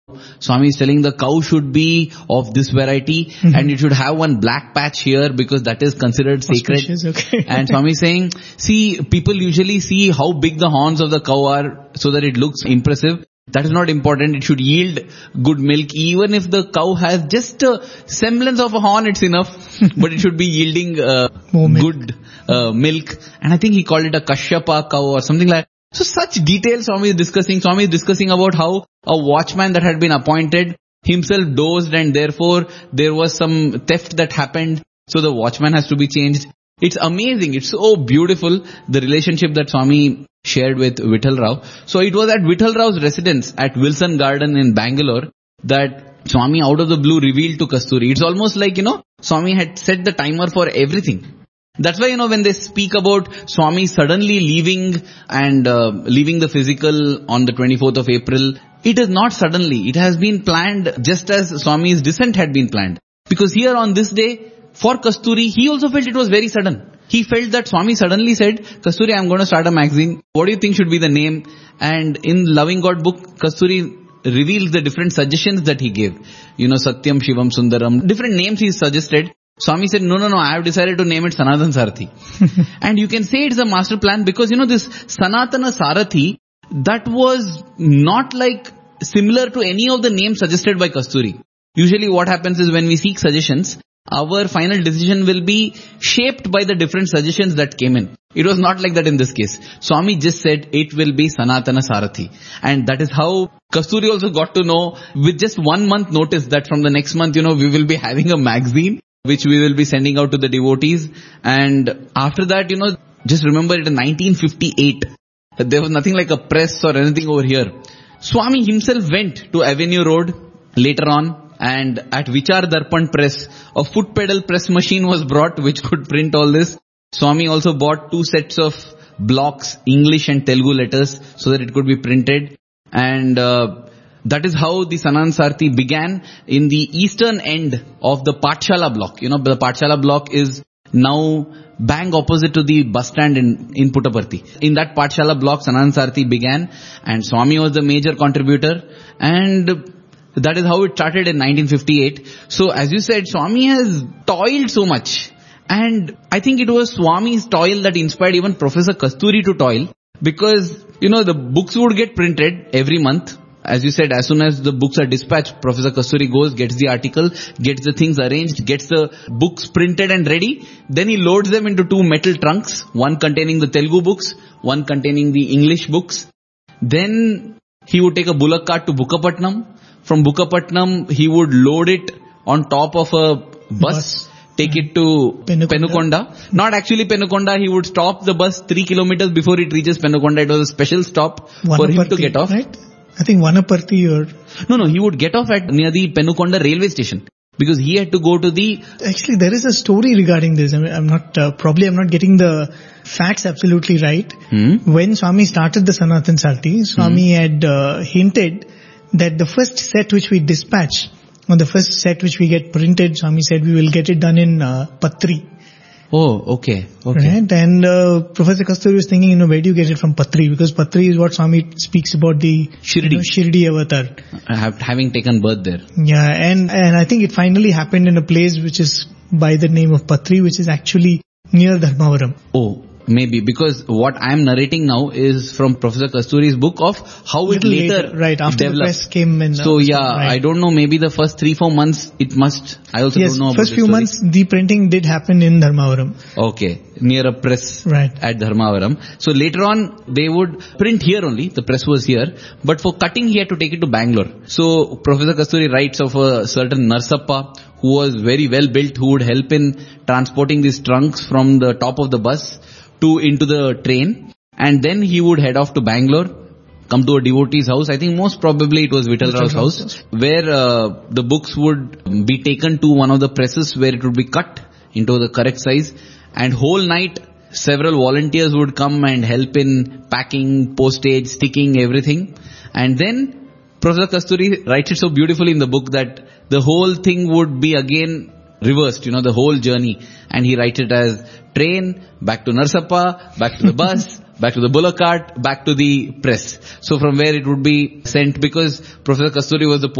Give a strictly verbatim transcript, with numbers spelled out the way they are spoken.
Swami is telling the cow should be of this variety mm-hmm. and it should have one black patch here because that is considered sacred. Okay. And Swami is saying, see, people usually see how big the horns of the cow are so that it looks impressive. That is not important. It should yield good milk. Even if the cow has just a semblance of a horn, it's enough. But it should be yielding uh, good uh, milk. And I think he called it a Kashyapa cow or something like that. So such details Swami is discussing. Swami is discussing about how a watchman that had been appointed himself dozed and therefore there was some theft that happened. So the watchman has to be changed. It's amazing. It's so beautiful, the relationship that Swami shared with Vittal Rao. So it was at Vittal Rao's residence at Wilson Garden in Bangalore that Swami out of the blue revealed to Kasturi. It's almost like, you know, Swami had set the timer for everything. That's why, you know, when they speak about Swami suddenly leaving and uh, leaving the physical on the twenty-fourth of April, it is not suddenly. It has been planned just as Swami's descent had been planned. Because here on this day, for Kasturi, he also felt it was very sudden. He felt that Swami suddenly said, Kasturi, I'm going to start a magazine. What do you think should be the name? And in Loving God book, Kasturi reveals the different suggestions that he gave. You know, Satyam, Shivam, Sundaram, different names he suggested. Swami said, no, no, no, I have decided to name it Sanatana Sarathi. And you can say it's a master plan because, you know, this Sanatana Sarathi, that was not like similar to any of the names suggested by Kasturi. Usually what happens is when we seek suggestions, our final decision will be shaped by the different suggestions that came in. It was not like that in this case. Swami just said it will be Sanatana Sarathi. And that is how Kasturi also got to know with just one month notice that from the next month, you know, we will be having a magazine which we will be sending out to the devotees. And after that, you know, just remember it in nineteen fifty-eight. There was nothing like a press or anything over here. Swami himself went to Avenue Road later on, and at Vichar Darpan Press, a foot pedal press machine was brought which could print all this. Swami also bought two sets of blocks, English and Telugu letters, so that it could be printed. And uh, that is how the Sanatana Sarathi began in the eastern end of the Pathshala block. You know, the Pathshala block is now bang opposite to the bus stand in, in Puttaparthi. In that Pathshala block, Sanatana Sarathi began, and Swami was the major contributor, and that is how it started in nineteen fifty-eight. So as you said, Swami has toiled so much. And I think it was Swami's toil that inspired even Professor Kasturi to toil. Because, you know, the books would get printed every month. As you said, as soon as the books are dispatched, Professor Kasturi goes, gets the article, gets the things arranged, gets the books printed and ready. Then he loads them into two metal trunks, one containing the Telugu books, one containing the English books. Then he would take a bullock cart to Bukkapatnam. From Bukkapatnam, he would load it on top of a bus, bus. take it to Penukonda. Penukonda. Not actually Penukonda, he would stop the bus three kilometers before it reaches Penukonda. It was a special stop Vanaparthi, for him to get off. Right? I think Vanaparthi or... No, no, he would get off at near the Penukonda railway station. Because he had to go to the... Actually, there is a story regarding this. I mean, I'm not, uh, probably I'm not getting the facts absolutely right. Hmm? When Swami started the Sanatana Sarathi, Swami hmm. had uh, hinted that the first set which we dispatch, or the first set which we get printed, Swami said we will get it done in uh, Patri. Oh, okay, okay. Right? And uh, Professor Kasturi was thinking, you know, where do you get it from Patri? Because Patri is what Swami speaks about the Shirdi, you know, Shirdi avatar. Have, having taken birth there. Yeah, and, and I think it finally happened in a place which is by the name of Patri, which is actually near Dharmavaram. Oh. Maybe, because what I am narrating now is from Professor Kasturi's book of how it later, later right, after developed. The press came in. So yeah, right. I don't know, maybe the first three, four months it must, I also yes, don't know about first few story. months the printing did happen in Dharmavaram. Okay, near a press right. at Dharmavaram. So later on they would print here only, the press was here, but for cutting he had to take it to Bangalore. So Professor Kasturi writes of a certain Narsappa who was very well built, who would help in transporting these trunks from the top of the bus to into the train, and then he would head off to Bangalore, come to a devotee's house. I think most probably it was Vittal Rao's house, where uh, the books would be taken to one of the presses where it would be cut into the correct size, and whole night several volunteers would come and help in packing, postage, sticking, everything. And then Professor Kasturi writes it so beautifully in the book that the whole thing would be again reversed, you know, the whole journey. And he writes it as train, back to Narsappa, back to the bus, back to the bullock cart, back to the press. So from where it would be sent, because Professor Kasturi was the